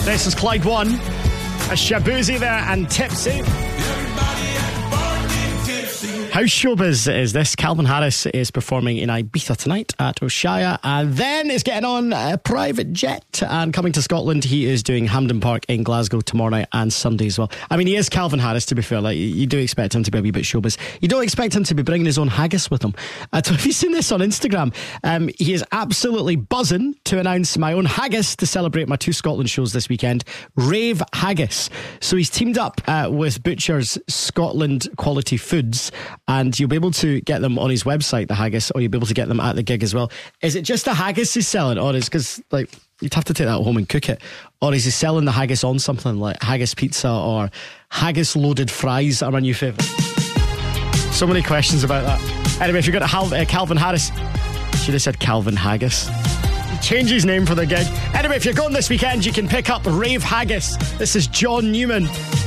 This is Clyde One, a Shabuzi there and Tipsy. House Showbiz is this. Calvin Harris is performing in Ibiza tonight at Oshaya, and then is getting on a private jet and coming to Scotland. He is doing Hampden Park in Glasgow tomorrow night and Sunday as well. I mean, he is Calvin Harris, to be fair. Like, you do expect him to be a wee bit showbiz. You don't expect him to be bringing his own haggis with him. So have you seen this on Instagram? He is absolutely buzzing to announce my own haggis to celebrate my 2 Scotland shows this weekend. Rave Haggis. So he's teamed up with Butcher's Scotland Quality Foods, and you'll be able to get them on his website, the haggis, or you'll be able to get them at the gig as well. Is it just the haggis he's selling, or is, because like you'd have to take that home and cook it, or is he selling the haggis on something like haggis pizza or haggis loaded fries are my new favourite? So many questions about that. Anyway, if you're going to Calvin Harris, should have said Calvin Haggis. Change his name for the gig. Anyway, if you're going this weekend, you can pick up Rave Haggis. This is John Newman.